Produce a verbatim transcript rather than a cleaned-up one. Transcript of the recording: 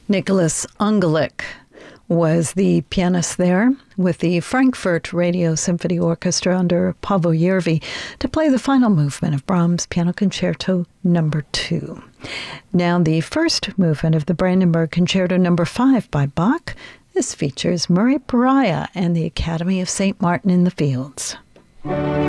Nicholas Ungelick was the pianist there with the Frankfurt Radio Symphony Orchestra under Paavo Järvi to play the final movement of Brahms' Piano Concerto Number two. Now the first movement of the Brandenburg Concerto Number five by Bach. This features Murray Pariah and the Academy of Saint Martin in the Fields.